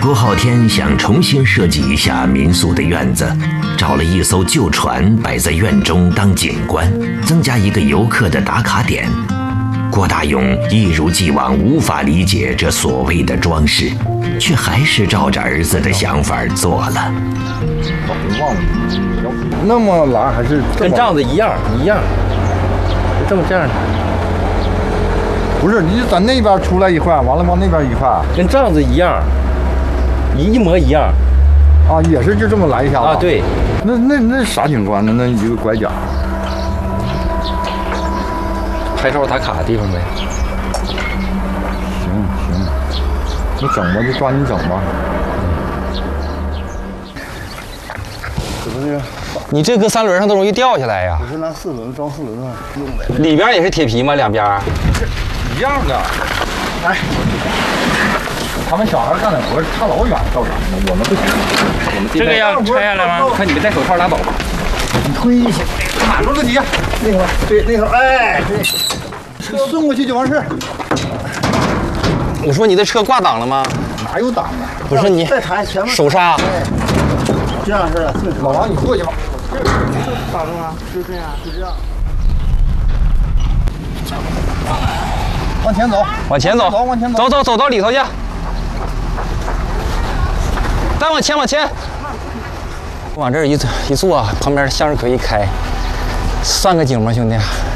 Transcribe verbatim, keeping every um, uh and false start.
郭浩天想重新设计一下民宿的院子，找了一艘旧船摆在院中当景观，增加一个游客的打卡点。郭大勇一如既往无法理解这所谓的装饰，却还是照着儿子的想法做了。 忘了，那么拉还是跟帐子一样一样，就这么这样。 不是，你在那边出来一块，完了往那边一块， 跟帐子一样，一一模一样。 啊，也是就这么来一下子。 啊，对。 那那那啥景观呢？那一个拐角。 拍照打卡的地方呗。 行行，你整吧，就抓紧整吧。 你这搁三轮上都容易掉下来呀。 我是拿四轮装四轮上用的。 里边也是铁皮吗？两边？ 一样的。哎，他们小孩干的活差老远，照咱们，我们不行。我们这个要拆下来吗？看你们戴手套拉倒吧。 你推一下，卡住自己。那头，对，那头，哎，对，顺过去就完事。 我说你的车挂档了吗？ 哪有档啊？ 不是你再抬前面手刹。 这样式的。 老王，你过去吧。 打着吗？就这样，就这样。 往前走， 往前走， 往前走， 走走走到里头去。再往前，往前。往这儿一一坐，旁边向日葵一开，算个景吗，兄弟？